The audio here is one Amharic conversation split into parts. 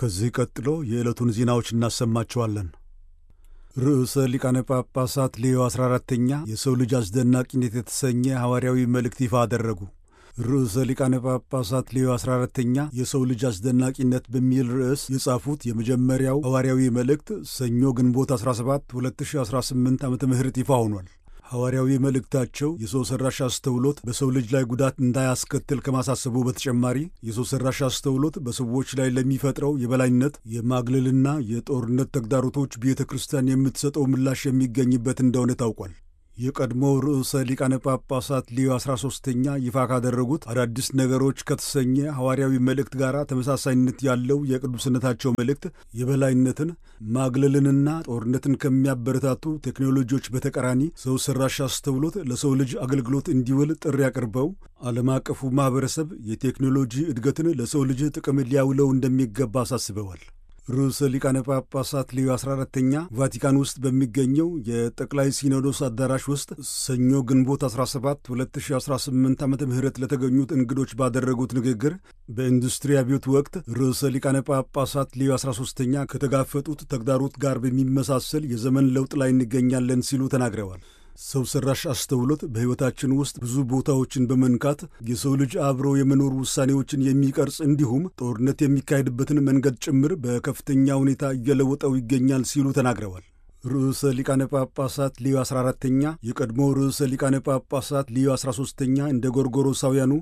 ከዚህ ቀጥሎ የዕለቱን ዜናዎች እናሰማችኋለን። ርዕሰ ሊቃነ ጳጳሳት ሌዮ 14ኛ የሰው ልጅ አስደናቂነት የተሰኘ ሐዋርያዊ መልእክት ይፋ አደረጉ። ርዕሰ ሊቃነ ጳጳሳት ሌዮ 14ኛ የሰው ልጅ አስደናቂነት በሚል ርዕስ የጻፉት የመጀመሪያው ሐዋርያዊ መልእክት ሰኞ ግንቦት 17 2018 ዓ.ም ይፋ ሆኗል። ሐዋርያዊ መልእክታቸው የሰው ሠራሽ አስተውሎት በሰው ልጅ ላይ ጉዳት እንዳያስከትል ከማሳሰቡ በተጨማሪ የሰው ሠራሽ አስተውሎት በሰዎች ላይ ለሚፈጥረው የበላይነት፣ የማግለልና የጦርነት ተግዳሮቶች ቤተ ክርስቲያን የምትሰጠው ምላሽ የሚገኝበት እንደሆነ ታውቋል። የቀድሞው ርዕሰ ሊቃነ ጳጳሳት ሌዮ 13ኛ ይፋ ካደረጉት አዳዲስ ነገሮች ከተሰኘ ሐዋርያዊ መልእክት ጋር ተመሳሳይነት ያለው የቅዱስነታቸው መልእክት የበላይነትን፣ ማግለልንና ጦርነትን ከሚያበረታቱ ቴክኖሎጂዎች በተቃራኒ ሰው ሠራሽ አስተውሎት ለሰው ልጅ አገልግሎት እንዲውል ጥሪ አቅርበው ዓለም አቀፉ ማኅበረሰብ የቴክኖሎጂ እድገትን ለሰው ልጅ ጥቅም ሊያውለው እንደሚገባ አሳስበዋል። ርዕሰ ሊቃነ ጳጳሳት ሌዮ 14ኛ ቫቲካን ውስጥ በሚገኘው የጠቅላይ ሲኖዶስ አዳራሽ ውስጥ ሰኞ ግንቦት 17 2018 ዓ.ም ለተገኙት እንግዶች ባደረጉት ንግግር በኢንዱስትሪ አብዮት ወቅት ርዕሰ ሊቃነ ጳጳሳት ሌዮ 13ኛ ከተጋፈጡት ተግዳሮት ጋር በሚመሳሰል የዘመን ለውጥ ላይ እንገኛለን ሲሉ ተናግረዋል። ሰው ሠራሽ አስተውሎት በሕይወታችን ውስጥ ብዙ ቦታዎችን በመንካት የሰው ልጅ አብሮ የመኖር ውሳኔዎችን የሚቀርጽ እንዲሁም ጦርነት የሚካሄድበትን መንገድ ጭምር በከፍተኛ ሁኔታ እየለወጠው ይገኛል ሲሉ ተናግረዋል። ርዕሰ ሊቃነ ጳጳሳት ሌዮ 14ኛ የቀድሞው ርዕሰ ሊቃነ ጳጳሳት ሌዮ 13ኛ እንደ ጎርጎሮሳውያኑ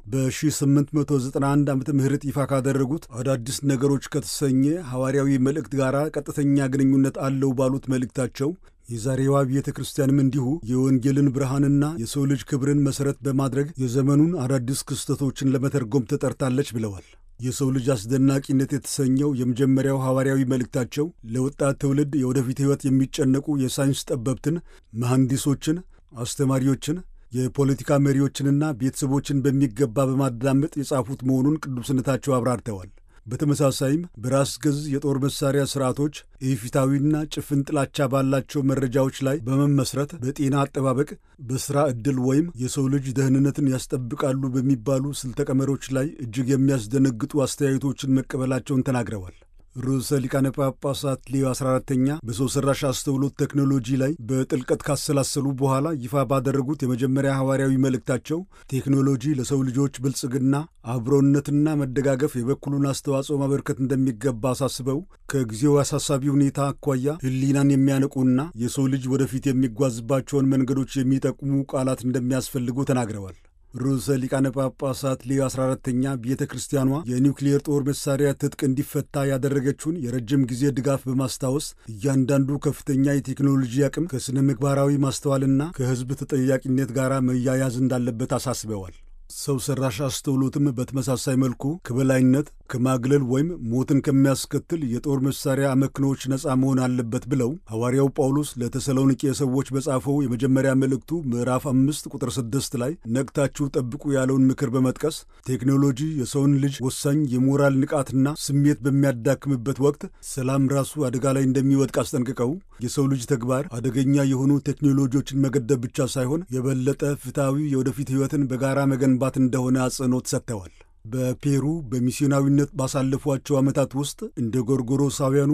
በ1891 ዓ.ም ይፋ ካደረጉት አዳዲስ ነገሮች ከተሰኘ ሐዋርያዊ መልእክት ጋር ቀጥተኛ ግንኙነት አለው ባሉት መልእክታቸው የዛሬዋ ቤተ ክርስቲያንም እንዲሁ የወንጌልን ብርሃንና የሰው ልጅ ክብርን መሠረት በማድረግ የዘመኑን አዳዲስ ክስተቶችን ለመተርጎም ተጠርታለች ብለዋል። የሰው ልጅ አስደናቂነት የተሰኘው የመጀመሪያው ሐዋርያዊ መልእክታቸው ለወጣት ትውልድ የወደፊት ሕይወት የሚጨነቁ የሳይንስ ጠበብትን፣ መሐንዲሶችን፣ አስተማሪዎችን፣ የፖለቲካ መሪዎችንና ቤተሰቦችን በሚገባ በማዳመጥ የጻፉት መሆኑን ቅዱስነታቸው አብራርተዋል። በተመሳሳይም በራስ ገዝ የጦር መሳሪያ ሥርዓቶች ኢፍትሐዊና ጭፍን ጥላቻ ባላቸው መረጃዎች ላይ በመመስረት በጤና አጠባበቅ፣ በሥራ ዕድል ወይም የሰው ልጅ ደህንነትን ያስጠብቃሉ በሚባሉ ስልተ ቀመሮች ላይ እጅግ የሚያስደነግጡ አስተያየቶችን መቀበላቸውን ተናግረዋል። ርዕሰ ሊቃነ ጳጳሳት ሌዮ 14ኛ በሰው ሠራሽ አስተውሎት ቴክኖሎጂ ላይ በጥልቀት ካሰላሰሉ በኋላ ይፋ ባደረጉት የመጀመሪያ ሐዋርያዊ መልእክታቸው ቴክኖሎጂ ለሰው ልጆች ብልጽግና፣ አብሮነትና መደጋገፍ የበኩሉን አስተዋጽኦ ማበርከት እንደሚገባ አሳስበው ከጊዜው አሳሳቢ ሁኔታ አኳያ ሕሊናን የሚያነቁና የሰው ልጅ ወደፊት የሚጓዝባቸውን መንገዶች የሚጠቁሙ ቃላት እንደሚያስፈልጉ ተናግረዋል። ርዕሰ ሊቃነ ጳጳሳት ሌዮ 14ኛ ቤተ ክርስቲያኗ የኒውክሌር ጦር መሳሪያ ትጥቅ እንዲፈታ ያደረገችውን የረጅም ጊዜ ድጋፍ በማስታወስ እያንዳንዱ ከፍተኛ የቴክኖሎጂ አቅም ከሥነ ምግባራዊ ማስተዋልና ከሕዝብ ተጠያቂነት ጋር መያያዝ እንዳለበት አሳስበዋል። ሰው ሠራሽ አስተውሎትም በተመሳሳይ መልኩ ከበላይነት፣ ከማግለል ወይም ሞትን ከሚያስከትል የጦር መሳሪያ አመክኖዎች ነፃ መሆን አለበት ብለው ሐዋርያው ጳውሎስ ለተሰሎንቄ ሰዎች በጻፈው የመጀመሪያ መልእክቱ ምዕራፍ 5 ቁጥር 6 ላይ ነቅታችሁ ጠብቁ ያለውን ምክር በመጥቀስ ቴክኖሎጂ የሰውን ልጅ ወሳኝ የሞራል ንቃትና ስሜት በሚያዳክምበት ወቅት ሰላም ራሱ አደጋ ላይ እንደሚወድቅ አስጠንቅቀው የሰው ልጅ ተግባር አደገኛ የሆኑ ቴክኖሎጂዎችን መገደብ ብቻ ሳይሆን የበለጠ ፍትሐዊ የወደፊት ሕይወትን በጋራ መገንባት እንደሆነ አጽንኦት ሰጥተዋል። በፔሩ በሚስዮናዊነት ባሳለፏቸው ዓመታት ውስጥ እንደ ጎርጎሮሳውያኑ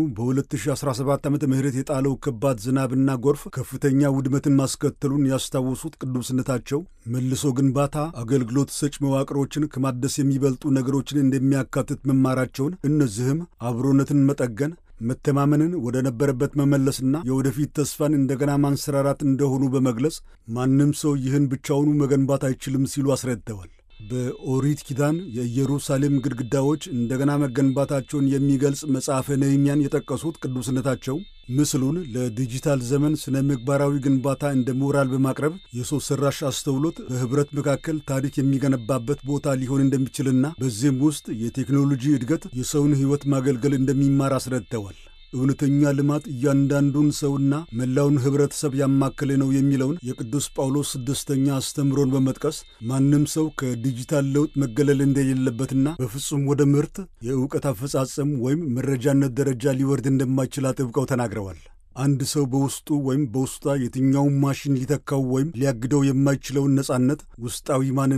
በ2017 ዓ.ም የጣለው ከባድ ዝናብና ጎርፍ ከፍተኛ ውድመትን ማስከተሉን ያስታወሱት ቅዱስነታቸው መልሶ ግንባታ አገልግሎት ሰጭ መዋቅሮችን ከማደስ የሚበልጡ ነገሮችን እንደሚያካትት መማራቸውን፣ እነዚህም አብሮነትን መጠገን፣ መተማመንን ወደ ነበረበት መመለስና የወደፊት ተስፋን እንደገና ማንሰራራት እንደሆኑ በመግለጽ ማንም ሰው ይህን ብቻውኑ መገንባት አይችልም ሲሉ አስረድተዋል። በኦሪት ኪዳን የኢየሩሳሌም ግድግዳዎች እንደገና መገንባታቸውን የሚገልጽ መጽሐፈ ነህምያን የጠቀሱት ቅዱስነታቸው ምስሉን ለዲጂታል ዘመን ስነ ምግባራዊ ግንባታ እንደ ሞራል በማቅረብ የሰው ሠራሽ አስተውሎት በኅብረት መካከል ታሪክ የሚገነባበት ቦታ ሊሆን እንደሚችልና በዚህም ውስጥ የቴክኖሎጂ እድገት የሰውን ሕይወት ማገልገል እንደሚማር አስረድተዋል። እውነተኛ ልማት እያንዳንዱን ሰውና መላውን ኅብረተሰብ ያማከለ ነው የሚለውን የቅዱስ ጳውሎስ 6ኛ አስተምሮን በመጥቀስ ማንም ሰው ከዲጂታል ለውጥ መገለል እንደሌለበትና በፍጹም ወደ ምርት የዕውቀት አፈጻጸም ወይም መረጃነት ደረጃ ሊወርድ እንደማይችል አጥብቀው ተናግረዋል። አንድ ሰው በውስጡ ወይም በውስጧ የትኛውን ማሽን ሊተካው ወይም ሊያግደው የማይችለውን ነጻነት፣ ውስጣዊ ማንነት፣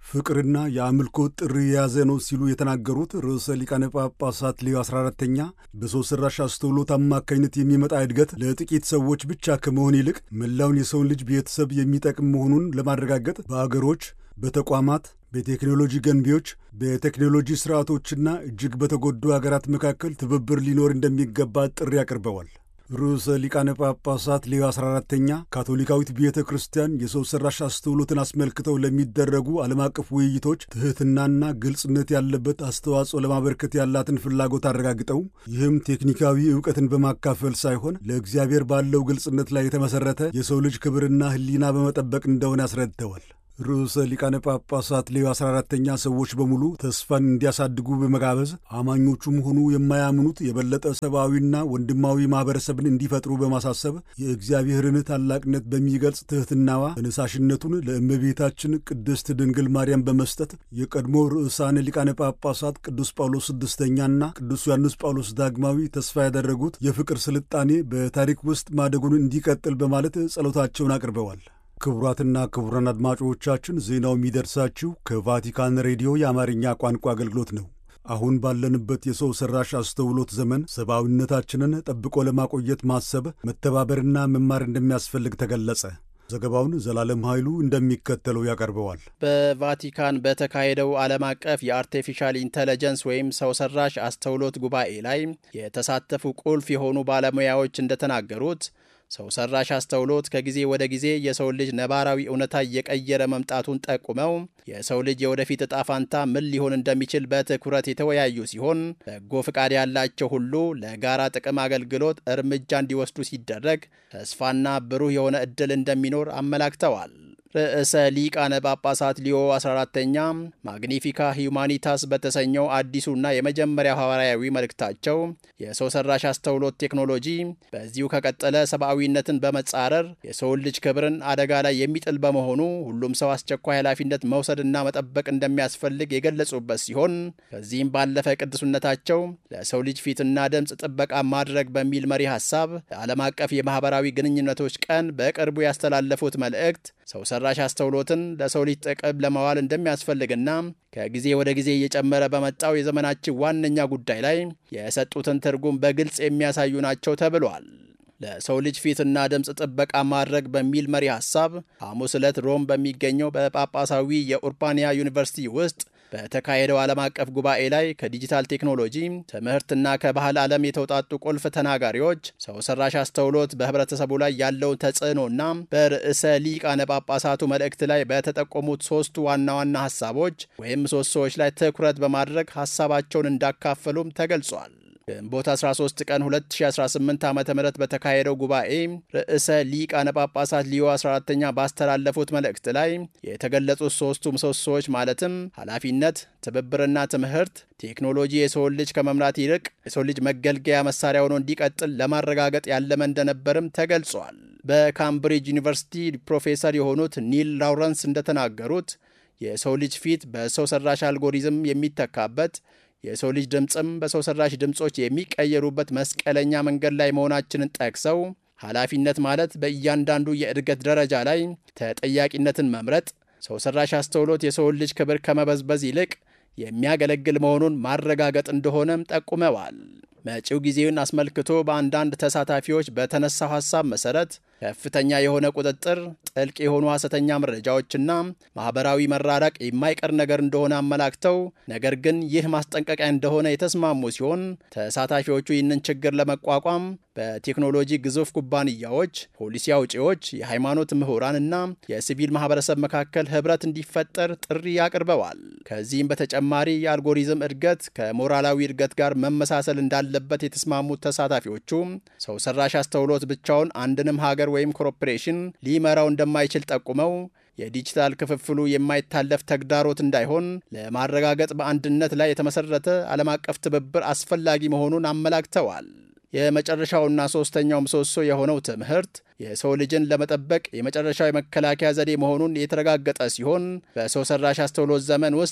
ፍቅርና የአምልኮ ጥሪ የያዘ ነው ሲሉ የተናገሩት ርዕሰ ሊቃነ ጳጳሳት ሌዮ 14ኛ በሰው ሠራሽ አስተውሎት አማካኝነት የሚመጣ እድገት ለጥቂት ሰዎች ብቻ ከመሆን ይልቅ መላውን የሰውን ልጅ ቤተሰብ የሚጠቅም መሆኑን ለማረጋገጥ በአገሮች፣ በተቋማት፣ በቴክኖሎጂ ገንቢዎች፣ በቴክኖሎጂ ሥርዓቶችና እጅግ በተጎዱ አገራት መካከል ትብብር ሊኖር እንደሚገባ ጥሪ አቅርበዋል። ርዕሰ ሊቃነ ጳጳሳት ሌዮ 14ኛ ካቶሊካዊት ቤተ ክርስቲያን የሰው ሠራሽ አስተውሎትን አስመልክተው ለሚደረጉ ዓለም አቀፍ ውይይቶች ትሕትናና ግልጽነት ያለበት አስተዋጽኦ ለማበርከት ያላትን ፍላጎት አረጋግጠው ይህም ቴክኒካዊ ዕውቀትን በማካፈል ሳይሆን ለእግዚአብሔር ባለው ግልጽነት ላይ የተመሠረተ የሰው ልጅ ክብርና ሕሊና በመጠበቅ እንደሆነ አስረድተዋል። ርዕሰ ሊቃነ ጳጳሳት ሌዮ 14ኛ ሰዎች በሙሉ ተስፋን እንዲያሳድጉ በመጋበዝ አማኞቹም ሆኑ የማያምኑት የበለጠ ሰብአዊና ወንድማዊ ማኅበረሰብን እንዲፈጥሩ በማሳሰብ የእግዚአብሔርን ታላቅነት በሚገልጽ ትሕትናዋ ተነሳሽነቱን ለእመቤታችን ቅድስት ድንግል ማርያም በመስጠት የቀድሞ ርዕሳነ ሊቃነ ጳጳሳት ቅዱስ ጳውሎስ ስድስተኛና ቅዱስ ዮሐንስ ጳውሎስ ዳግማዊ ተስፋ ያደረጉት የፍቅር ስልጣኔ በታሪክ ውስጥ ማደጉን እንዲቀጥል በማለት ጸሎታቸውን አቅርበዋል። ክቡራትና ክቡራን አድማጮቻችን ዜናው የሚደርሳችሁ ከቫቲካን ሬዲዮ የአማርኛ ቋንቋ አገልግሎት ነው። አሁን ባለንበት የሰው ሠራሽ አስተውሎት ዘመን ሰብአዊነታችንን ጠብቆ ለማቆየት ማሰብ፣ መተባበርና መማር እንደሚያስፈልግ ተገለጸ። ዘገባውን ዘላለም ኃይሉ እንደሚከተለው ያቀርበዋል። በቫቲካን በተካሄደው ዓለም አቀፍ የአርቲፊሻል ኢንተለጀንስ ወይም ሰው ሠራሽ አስተውሎት ጉባኤ ላይ የተሳተፉ ቁልፍ የሆኑ ባለሙያዎች እንደተናገሩት ሰው ሠራሽ አስተውሎት ከጊዜ ወደ ጊዜ የሰው ልጅ ነባራዊ እውነታ እየቀየረ መምጣቱን ጠቁመው የሰው ልጅ የወደፊት ዕጣ ፋንታ ምን ሊሆን እንደሚችል በትኩረት የተወያዩ ሲሆን በጎ ፍቃድ ያላቸው ሁሉ ለጋራ ጥቅም አገልግሎት እርምጃ እንዲወስዱ ሲደረግ ተስፋና ብሩህ የሆነ ዕድል እንደሚኖር አመላክተዋል። ርዕሰ ሊቃነ ጳጳሳት ሊዮ 14ኛ ማግኒፊካ ሂዩማኒታስ በተሰኘው አዲሱና የመጀመሪያው ሐዋርያዊ መልእክታቸው የሰው ሠራሽ አስተውሎት ቴክኖሎጂ በዚሁ ከቀጠለ ሰብአዊነትን በመጻረር የሰውን ልጅ ክብርን አደጋ ላይ የሚጥል በመሆኑ ሁሉም ሰው አስቸኳይ ኃላፊነት መውሰድና መጠበቅ እንደሚያስፈልግ የገለጹበት ሲሆን ከዚህም ባለፈ ቅዱስነታቸው ለሰው ልጅ ፊትና ድምፅ ጥበቃ ማድረግ በሚል መሪ ሐሳብ ዓለም አቀፍ የማኅበራዊ ግንኙነቶች ቀን በቅርቡ ያስተላለፉት መልእክት ሰው ሠራሽ አስተውሎትን ለሰው ልጅ ጥቅም ለማዋል እንደሚያስፈልግና ከጊዜ ወደ ጊዜ እየጨመረ በመጣው የዘመናችን ዋነኛ ጉዳይ ላይ የሰጡትን ትርጉም በግልጽ የሚያሳዩ ናቸው ተብሏል። ለሰው ልጅ ፊትና ድምፅ ጥበቃ ማድረግ በሚል መሪ ሐሳብ ሐሙስ ዕለት ሮም በሚገኘው በጳጳሳዊ የኡርባንያ ዩኒቨርሲቲ ውስጥ በተካሄደው ዓለም አቀፍ ጉባኤ ላይ ከዲጂታል ቴክኖሎጂ ትምህርትና ከባህል ዓለም የተውጣጡ ቁልፍ ተናጋሪዎች ሰው ሠራሽ አስተውሎት በህብረተሰቡ ላይ ያለውን ተጽዕኖና በርዕሰ ሊቃነ ጳጳሳቱ መልእክት ላይ በተጠቆሙት ሦስቱ ዋና ዋና ሐሳቦች ወይም ምሰሶዎች ላይ ትኩረት በማድረግ ሐሳባቸውን እንዳካፈሉም ተገልጿል። ግንቦት 13 ቀን 2018 ዓ.ም በተካሄደው ጉባኤ ርዕሰ ሊቃነ ጳጳሳት ሊዮ 14ኛ ባስተላለፉት መልእክት ላይ የተገለጹት ሦስቱ ምሰሶዎች ማለትም ኃላፊነት፣ ትብብርና ትምህርት ቴክኖሎጂ የሰውን ልጅ ከመምራት ይልቅ የሰው ልጅ መገልገያ መሳሪያ ሆኖ እንዲቀጥል ለማረጋገጥ ያለመ እንደነበርም ተገልጿል። በካምብሪጅ ዩኒቨርሲቲ ፕሮፌሰር የሆኑት ኒል ላውረንስ እንደተናገሩት የሰው ልጅ ፊት በሰው ሠራሽ አልጎሪዝም የሚተካበት የሰው ልጅ ድምፅም በሰው ሠራሽ ድምጾች የሚቀየሩበት መስቀለኛ መንገድ ላይ መሆናችንን ጠቅሰው ኃላፊነት ማለት በእያንዳንዱ የእድገት ደረጃ ላይ ተጠያቂነትን መምረጥ፣ ሰው ሠራሽ አስተውሎት የሰውን ልጅ ክብር ከመበዝበዝ ይልቅ የሚያገለግል መሆኑን ማረጋገጥ እንደሆነም ጠቁመዋል። መጪው ጊዜውን አስመልክቶ በአንዳንድ ተሳታፊዎች በተነሳው ሐሳብ መሠረት ከፍተኛ የሆነ ቁጥጥር፣ ጥልቅ የሆኑ ሐሰተኛ መረጃዎችና ማኅበራዊ መራራቅ የማይቀር ነገር እንደሆነ አመላክተው ነገር ግን ይህ ማስጠንቀቂያ እንደሆነ የተስማሙ ሲሆን ተሳታፊዎቹ ይህንን ችግር ለመቋቋም በቴክኖሎጂ ግዙፍ ኩባንያዎች፣ ፖሊሲ አውጪዎች፣ የሃይማኖት ምሁራንና የሲቪል ማኅበረሰብ መካከል ኅብረት እንዲፈጠር ጥሪ አቅርበዋል። ከዚህም በተጨማሪ የአልጎሪዝም እድገት ከሞራላዊ እድገት ጋር መመሳሰል እንዳለበት የተስማሙት ተሳታፊዎቹ ሰው ሠራሽ አስተውሎት ብቻውን አንድንም ሀገር ወይም ኮርፖሬሽን ሊመራው እንደማይችል ጠቁመው የዲጂታል ክፍፍሉ የማይታለፍ ተግዳሮት እንዳይሆን ለማረጋገጥ በአንድነት ላይ የተመሰረተ ዓለም አቀፍ ትብብር አስፈላጊ መሆኑን አመላክተዋል። የመጨረሻውና ሦስተኛው ምሰሶ የሆነው ትምህርት የሰው ልጅን ለመጠበቅ የመጨረሻው የመከላከያ ዘዴ መሆኑን የተረጋገጠ ሲሆን በሰው ሠራሽ አስተውሎት ዘመን ውስጥ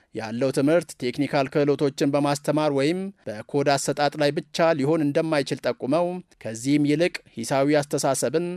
ያለው ትምህርት ቴክኒካል ክህሎቶችን በማስተማር ወይም በኮድ አሰጣጥ ላይ ብቻ ሊሆን እንደማይችል ጠቁመው ከዚህም ይልቅ ሂሳዊ አስተሳሰብን፣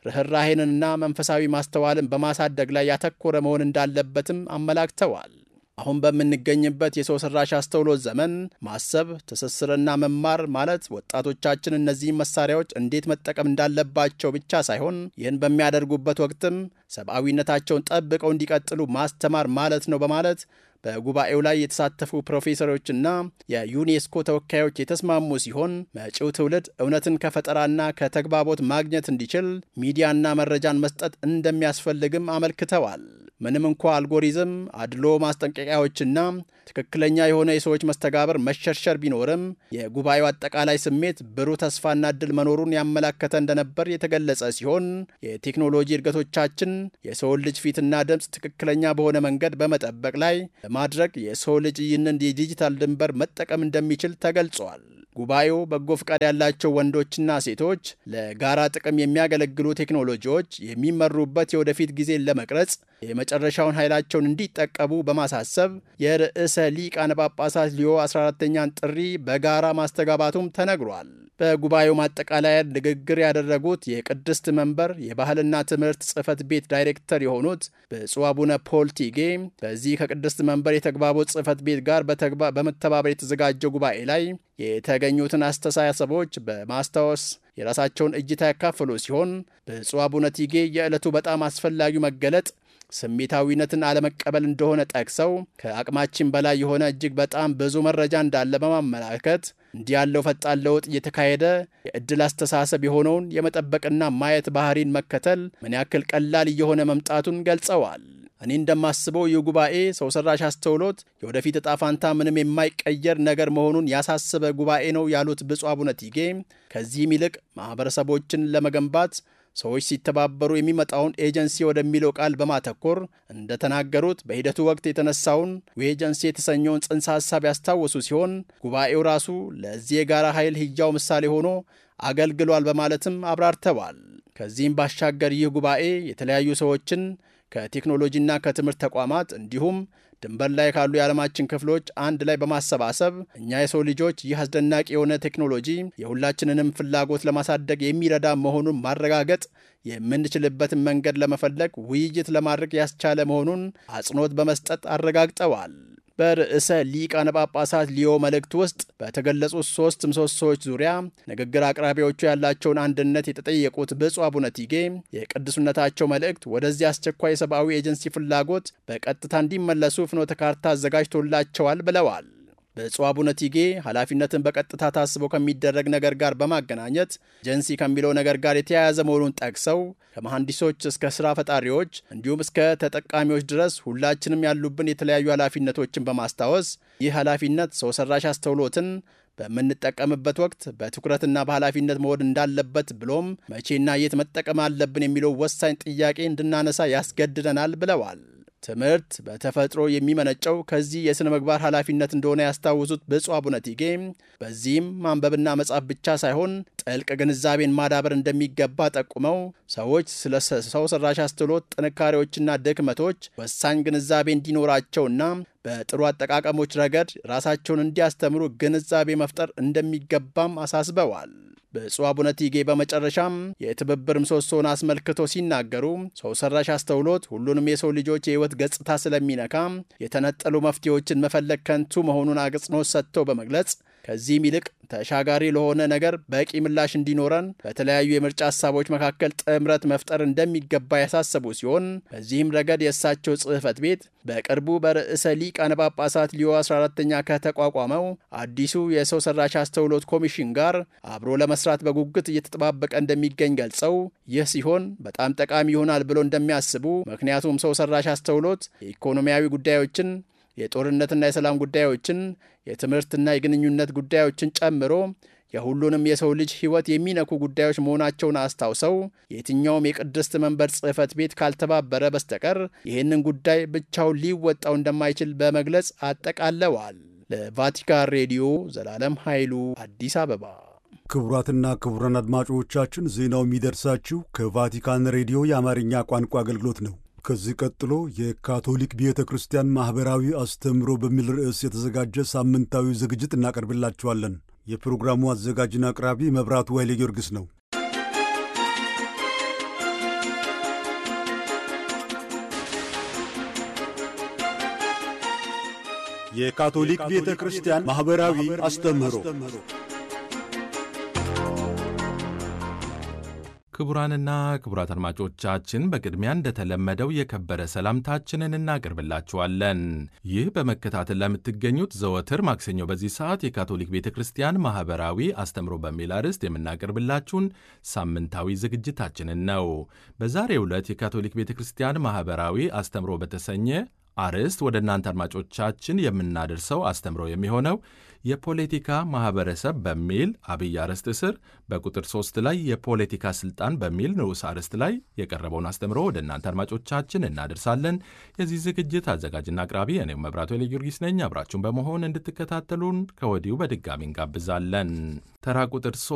ርኅራኄንና መንፈሳዊ ማስተዋልን በማሳደግ ላይ ያተኮረ መሆን እንዳለበትም አመላክተዋል። አሁን በምንገኝበት የሰው ሰራሽ አስተውሎት ዘመን ማሰብ፣ ትስስርና መማር ማለት ወጣቶቻችን እነዚህን መሳሪያዎች እንዴት መጠቀም እንዳለባቸው ብቻ ሳይሆን ይህን በሚያደርጉበት ወቅትም ሰብአዊነታቸውን ጠብቀው እንዲቀጥሉ ማስተማር ማለት ነው በማለት በጉባኤው ላይ የተሳተፉ ፕሮፌሰሮችና የዩኔስኮ ተወካዮች የተስማሙ ሲሆን መጪው ትውልድ እውነትን ከፈጠራና ከተግባቦት ማግኘት እንዲችል ሚዲያና መረጃን መስጠት እንደሚያስፈልግም አመልክተዋል። ምንም እንኳ አልጎሪዝም፣ አድሎ ማስጠንቀቂያዎችና ትክክለኛ የሆነ የሰዎች መስተጋብር መሸርሸር ቢኖርም የጉባኤው አጠቃላይ ስሜት ብሩህ ተስፋና ዕድል መኖሩን ያመላከተ እንደነበር የተገለጸ ሲሆን የቴክኖሎጂ እድገቶቻችን የሰውን ልጅ ፊትና ድምፅ ትክክለኛ በሆነ መንገድ በመጠበቅ ላይ ለማድረግ የሰው ልጅ ይህንን የዲጂታል ድንበር መጠቀም እንደሚችል ተገልጿል። ጉባኤው በጎ ፍቃድ ያላቸው ወንዶችና ሴቶች ለጋራ ጥቅም የሚያገለግሉ ቴክኖሎጂዎች የሚመሩበት የወደፊት ጊዜን ለመቅረጽ የመጨረሻውን ኃይላቸውን እንዲጠቀሙ በማሳሰብ የርዕሰ ሊቃነ ጳጳሳት ሊዮ 14ኛን ጥሪ በጋራ ማስተጋባቱም ተነግሯል። በጉባኤው ማጠቃለያ ንግግር ያደረጉት የቅድስት መንበር የባህልና ትምህርት ጽሕፈት ቤት ዳይሬክተር የሆኑት ብፁዕ አቡነ ፖል ቲጌ በዚህ ከቅድስት መንበር የተግባቦት ጽሕፈት ቤት ጋር በመተባበር የተዘጋጀው ጉባኤ ላይ የተገኙትን አስተሳሰቦች በማስታወስ የራሳቸውን እይታ ያካፈሉ ሲሆን ብፁዕ አቡነ ቲጌ የዕለቱ በጣም አስፈላጊው መገለጥ ስሜታዊነትን አለመቀበል እንደሆነ ጠቅሰው ከአቅማችን በላይ የሆነ እጅግ በጣም ብዙ መረጃ እንዳለ በማመላከት እንዲህ ያለው ፈጣን ለውጥ እየተካሄደ የዕድል አስተሳሰብ የሆነውን የመጠበቅና ማየት ባህሪን መከተል ምን ያክል ቀላል እየሆነ መምጣቱን ገልጸዋል። እኔ እንደማስበው ይህ ጉባኤ ሰው ሰራሽ አስተውሎት የወደፊት ዕጣ ፋንታ ምንም የማይቀየር ነገር መሆኑን ያሳሰበ ጉባኤ ነው ያሉት ብፁዕ አቡነ ቲጌ ከዚህም ይልቅ ማኅበረሰቦችን ለመገንባት ሰዎች ሲተባበሩ የሚመጣውን ኤጀንሲ ወደሚለው ቃል በማተኮር እንደተናገሩት በሂደቱ ወቅት የተነሳውን ኤጀንሲ የተሰኘውን ጽንሰ ሐሳብ ያስታወሱ ሲሆን ጉባኤው ራሱ ለዚህ የጋራ ኃይል ሕያው ምሳሌ ሆኖ አገልግሏል በማለትም አብራርተዋል። ከዚህም ባሻገር ይህ ጉባኤ የተለያዩ ሰዎችን ከቴክኖሎጂና ከትምህርት ተቋማት እንዲሁም ድንበር ላይ ካሉ የዓለማችን ክፍሎች አንድ ላይ በማሰባሰብ እኛ የሰው ልጆች ይህ አስደናቂ የሆነ ቴክኖሎጂ የሁላችንንም ፍላጎት ለማሳደግ የሚረዳ መሆኑን ማረጋገጥ የምንችልበትን መንገድ ለመፈለግ ውይይት ለማድረግ ያስቻለ መሆኑን አጽንኦት በመስጠት አረጋግጠዋል። በርዕሰ ሊቃነ ጳጳሳት ሊዮ መልእክት ውስጥ በተገለጹት 3 ምሰሶዎች ዙሪያ ንግግር አቅራቢዎቹ ያላቸውን አንድነት የተጠየቁት ብፁዕ አቡነ ቲጌ የቅዱስነታቸው መልእክት ወደዚህ አስቸኳይ የሰብአዊ ኤጀንሲ ፍላጎት በቀጥታ እንዲመለሱ ፍኖተ ካርታ አዘጋጅቶላቸዋል ብለዋል። ብፁዕ አቡነ ቲጌ ኃላፊነትን በቀጥታ ታስቦ ከሚደረግ ነገር ጋር በማገናኘት ኤጀንሲ ከሚለው ነገር ጋር የተያያዘ መሆኑን ጠቅሰው ከመሐንዲሶች እስከ ሥራ ፈጣሪዎች እንዲሁም እስከ ተጠቃሚዎች ድረስ ሁላችንም ያሉብን የተለያዩ ኃላፊነቶችን በማስታወስ ይህ ኃላፊነት ሰው ሰራሽ አስተውሎትን በምንጠቀምበት ወቅት በትኩረትና በኃላፊነት መሆን እንዳለበት ብሎም መቼና የት መጠቀም አለብን የሚለው ወሳኝ ጥያቄ እንድናነሳ ያስገድደናል ብለዋል። ትምህርት በተፈጥሮ የሚመነጨው ከዚህ የሥነ ምግባር ኃላፊነት እንደሆነ ያስታውሱት ብፁዕ አቡነ ቲጌ በዚህም ማንበብና መጻፍ ብቻ ሳይሆን ጥልቅ ግንዛቤን ማዳበር እንደሚገባ ጠቁመው ሰዎች ስለ ሰው ሰራሽ አስተውሎት ጥንካሬዎችና ድክመቶች ወሳኝ ግንዛቤ እንዲኖራቸውና በጥሩ አጠቃቀሞች ረገድ ራሳቸውን እንዲያስተምሩ ግንዛቤ መፍጠር እንደሚገባም አሳስበዋል። ብፁዕ አቡነ ቲጌ በመጨረሻም የትብብር ምሰሶን አስመልክቶ ሲናገሩ ሰው ሰራሽ አስተውሎት ሁሉንም የሰው ልጆች የሕይወት ገጽታ ስለሚነካ የተነጠሉ መፍትሄዎችን መፈለግ ከንቱ መሆኑን አጽንኦት ሰጥተው በመግለጽ ከዚህም ይልቅ ተሻጋሪ ለሆነ ነገር በቂ ምላሽ እንዲኖረን በተለያዩ የምርጫ ሐሳቦች መካከል ጥምረት መፍጠር እንደሚገባ ያሳሰቡ ሲሆን በዚህም ረገድ የእሳቸው ጽሕፈት ቤት በቅርቡ በርዕሰ ሊቃነ ጳጳሳት ሊዮ 14ኛ ከተቋቋመው አዲሱ የሰው ሰራሽ አስተውሎት ኮሚሽን ጋር አብሮ ለመስራት በጉጉት እየተጠባበቀ እንደሚገኝ ገልጸው ይህ ሲሆን በጣም ጠቃሚ ይሆናል ብሎ እንደሚያስቡ ምክንያቱም ሰው ሰራሽ አስተውሎት የኢኮኖሚያዊ ጉዳዮችን፣ የጦርነትና የሰላም ጉዳዮችን፣ የትምህርትና የግንኙነት ጉዳዮችን ጨምሮ የሁሉንም የሰው ልጅ ሕይወት የሚነኩ ጉዳዮች መሆናቸውን አስታውሰው የትኛውም የቅድስት መንበር ጽሕፈት ቤት ካልተባበረ በስተቀር ይህንን ጉዳይ ብቻውን ሊወጣው እንደማይችል በመግለጽ አጠቃለዋል። ለቫቲካን ሬዲዮ ዘላለም ኃይሉ አዲስ አበባ። ክቡራትና ክቡራን አድማጮቻችን ዜናው የሚደርሳችሁ ከቫቲካን ሬዲዮ የአማርኛ ቋንቋ አገልግሎት ነው። ከዚህ ቀጥሎ የካቶሊክ ቤተ ክርስቲያን ማኅበራዊ አስተምህሮ በሚል ርዕስ የተዘጋጀ ሳምንታዊ ዝግጅት እናቀርብላችኋለን። የፕሮግራሙ አዘጋጅና አቅራቢ መብራቱ ኃይለ ጊዮርጊስ ነው። የካቶሊክ ቤተ ክርስቲያን ማኅበራዊ አስተምህሮ። ክቡራንና ክቡራት አድማጮቻችን በቅድሚያ እንደተለመደው የከበረ ሰላምታችንን እናቀርብላችኋለን። ይህ በመከታተል ለምትገኙት ዘወትር ማክሰኞ በዚህ ሰዓት የካቶሊክ ቤተ ክርስቲያን ማኅበራዊ አስተምህሮ በሚል አርዕስት የምናቀርብላችሁን ሳምንታዊ ዝግጅታችንን ነው። በዛሬው ዕለት የካቶሊክ ቤተ ክርስቲያን ማኅበራዊ አስተምህሮ በተሰኘ አርዕስት ወደ እናንተ አድማጮቻችን የምናደርሰው አስተምሮ የሚሆነው የፖለቲካ ማኅበረሰብ በሚል አብይ አርዕስት ስር በቁጥር 3 ላይ የፖለቲካ ሥልጣን በሚል ንዑስ አርዕስት ላይ የቀረበውን አስተምሮ ወደ እናንተ አድማጮቻችን እናደርሳለን። የዚህ ዝግጅት አዘጋጅና አቅራቢ እኔው መብራቱ ኃይለ ጊዮርጊስ ነኝ። አብራችሁን በመሆን እንድትከታተሉን ከወዲሁ በድጋሚ እንጋብዛለን። ተራ ቁጥር